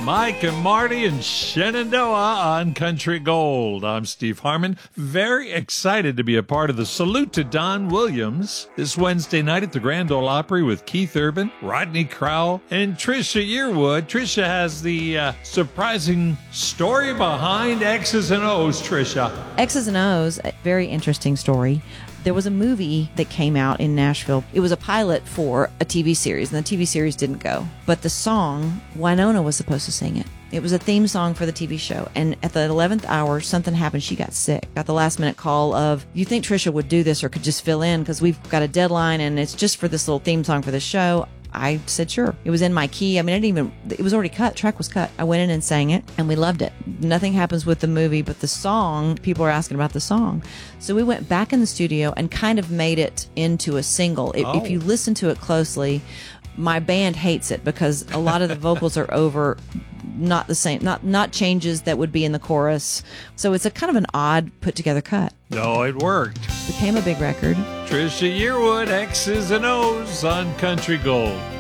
Mike and Marty and Shenandoah on Country Gold. I'm Steve Harmon. Very excited to be a part of the Salute to Don Williams this Wednesday night at the Grand Ole Opry with Keith Urban, Rodney Crowell, and Trisha Yearwood. Trisha has the surprising story behind X's and O's, Trisha. X's and O's, a very interesting story. There was a movie that came out in Nashville. It was a pilot for a TV series, and the TV series didn't go. But the song, Winona was supposed to sing it. It was a theme song for the TV show. And at the 11th hour, something happened. She got sick. Got the last minute call of, you think Trisha would do this or could just fill in because we've got a deadline and it's just for this little theme song for the show. I said, sure. It was in my key. I mean, it was already cut. Track was cut. I went in and sang it, and we loved it. Nothing happens with the movie, but the song, people are asking about the song. So we went back in the studio and kind of made it into a single. If you listen to it closely, my band hates it because a lot of the vocals are over, not the same, not changes that would be in the chorus. So it's a kind of an odd put together cut. No, it worked. Became a big record. Trisha Yearwood, X's and O's on Country Gold.